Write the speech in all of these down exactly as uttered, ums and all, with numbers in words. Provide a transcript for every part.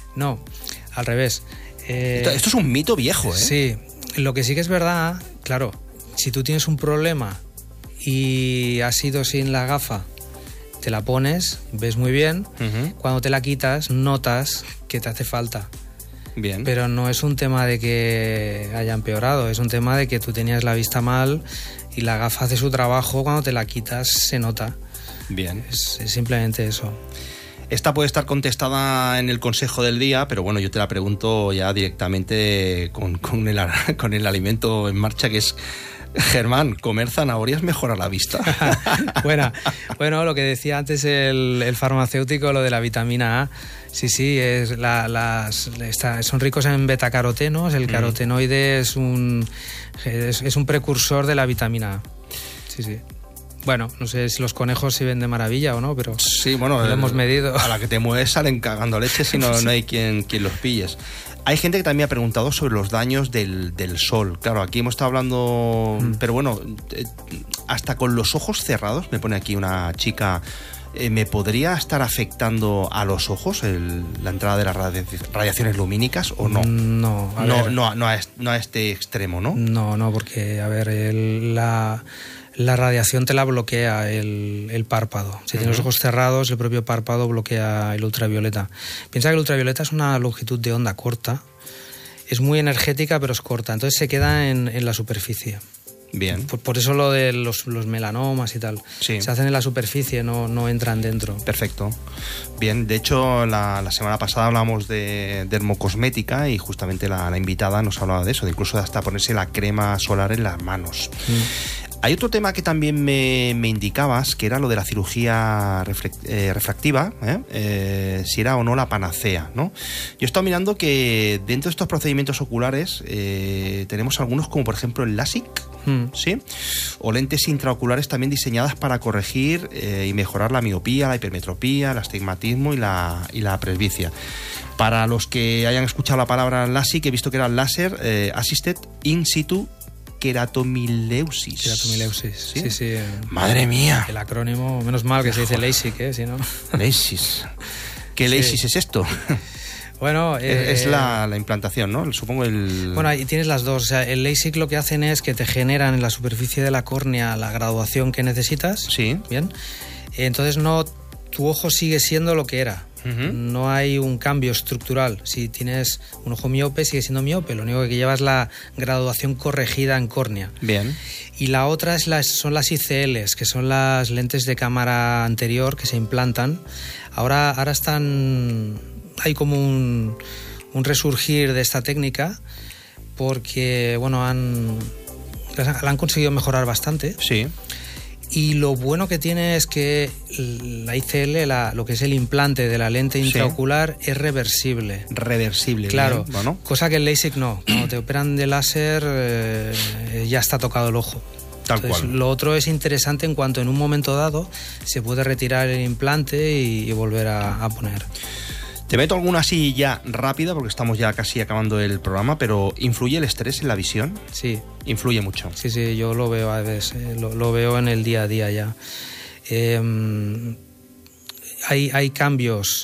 No, al revés. Eh, esto, esto es un mito viejo, ¿eh? Sí, lo que sí que es verdad, claro, si tú tienes un problema y has ido sin la gafa, te la pones, ves muy bien, uh-huh. Cuando te la quitas notas que te hace falta. Bien. Pero no es un tema de que haya empeorado, es un tema de que tú tenías la vista mal y la gafa hace su trabajo, cuando te la quitas se nota. Bien. Es, es simplemente eso. Esta puede estar contestada en el consejo del día, pero bueno, yo te la pregunto ya directamente con, con, el, con el alimento en marcha, que es... Germán, ¿comer zanahorias mejora la vista? bueno, bueno, lo que decía antes el, el farmacéutico, lo de la vitamina A, sí, sí, es la, las, está, son ricos en betacarotenos, el carotenoide mm. es, un, es, es un precursor de la vitamina A, sí, sí. Bueno, no sé si los conejos sirven de maravilla o no, pero sí, bueno, lo el, hemos medido. A la que te mueves salen cagando leche si no, sí. no hay quien, quien los pilles. Hay gente que también ha preguntado sobre los daños del, del sol. Claro, aquí hemos estado hablando, mm. pero bueno, hasta con los ojos cerrados, me pone aquí una chica, eh, ¿me podría estar afectando a los ojos el, la entrada de las radiaciones lumínicas o no? No, a no, ver. no, no, a, no a este extremo, ¿no? No, no, porque, a ver, el, la... La radiación te la bloquea el, el párpado. Si uh-huh. tienes los ojos cerrados, el propio párpado bloquea el ultravioleta. Piensa que el ultravioleta es una longitud de onda corta. Es muy energética, pero es corta. Entonces se queda en, en la superficie. Bien. Por, por eso lo de los, los melanomas y tal. Sí. Se hacen en la superficie, no, no entran dentro. Perfecto. Bien, de hecho, la, la semana pasada hablamos de dermocosmética y justamente la, la invitada nos hablaba de eso, de incluso hasta ponerse la crema solar en las manos. Mm. Hay otro tema que también me, me indicabas, que era lo de la cirugía reflect, eh, refractiva, ¿eh? Eh, si era o no la panacea, ¿no? Yo he estado mirando que dentro de estos procedimientos oculares eh, tenemos algunos como por ejemplo el LASIK, hmm. ¿sí? O lentes intraoculares también diseñadas para corregir eh, y mejorar la miopía, la hipermetropía, el astigmatismo y la, y la presbicia. Para los que hayan escuchado la palabra LASIK, he visto que era Laser eh, Assisted In Situ Queratomileusis. Queratomileusis, sí, sí. sí. Madre mía. El acrónimo, menos mal que se dice LASIK, ¿eh? Si no. LASIK. ¿Qué LASIK sí. es esto? Bueno, eh, es la, la implantación, ¿no? Supongo el... Bueno, ahí tienes las dos. O sea, el LASIK lo que hacen es que te generan en la superficie de la córnea la graduación que necesitas. Sí. Bien. Entonces no, tu ojo sigue siendo lo que era. Uh-huh. No hay un cambio estructural. Si tienes un ojo miope, sigue siendo miope. Lo único que lleva es la graduación corregida en córnea. Bien. Y la otra es las, son las I C Ls, que son las lentes de cámara anterior que se implantan. Ahora, ahora están... Hay como un, un resurgir de esta técnica porque, bueno, han, la han conseguido mejorar bastante. Sí. Y lo bueno que tiene es que la I C L, la, lo que es el implante de la lente intraocular, sí. es reversible. Reversible, claro. Bien, bueno. Cosa que el LASIK no. Cuando te operan de láser eh, ya está tocado el ojo. Tal Entonces, cual. Lo otro es interesante en cuanto en un momento dado se puede retirar el implante y, y volver a, a poner. Te meto alguna así ya rápida porque estamos ya casi acabando el programa, pero ¿influye el estrés en la visión? Sí. Influye mucho. Sí, sí, yo lo veo a veces, eh, lo, lo veo en el día a día ya. Eh, hay, hay cambios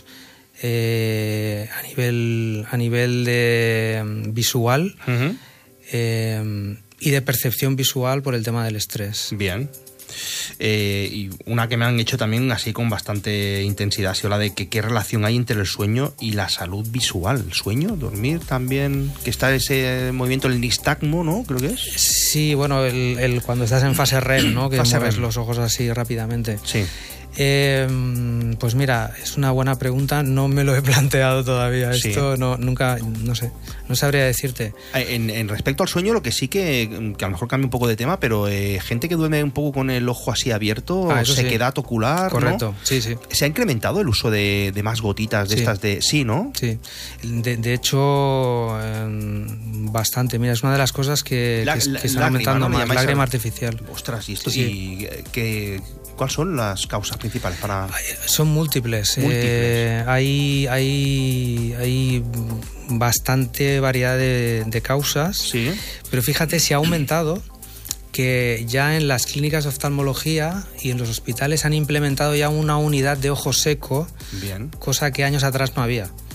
eh, a nivel, a nivel de um, visual uh-huh. eh, y de percepción visual por el tema del estrés. Bien. Eh, y una que me han hecho también así con bastante intensidad ha sido la de que qué relación hay entre el sueño y la salud visual. ¿El sueño? ¿Dormir también? Que está ese movimiento, el nistagmo, ¿no? Creo que es. Sí, bueno, el, el, cuando estás en fase R E M, ¿no? Que fase mueves R E M. Los ojos así rápidamente. Sí. Eh, pues mira, es una buena pregunta, no me lo he planteado todavía. Sí. Esto no, nunca, no sé, no sabría decirte. En, en respecto al sueño, lo que sí que, que a lo mejor cambia un poco de tema, pero eh, gente que duerme un poco con el ojo así abierto, ah, sequedad sí. ocular, correcto, ¿no? sí, sí. ¿Se ha incrementado el uso de, de más gotitas de sí. estas de sí, ¿no? Sí, de, de hecho, eh, bastante. Mira, es una de las cosas que, la, que, la, que están lágrima, aumentando ¿no? más, lágrima a... artificial. Ostras, y esto sí, y sí. que ¿cuáles son las causas principales para...? Son múltiples. múltiples. Eh, hay, hay, hay bastante variedad de, de causas, sí. pero fíjate, se ha aumentado que ya en las clínicas de oftalmología y en los hospitales han implementado ya una unidad de ojo seco, Bien. cosa que años atrás no había.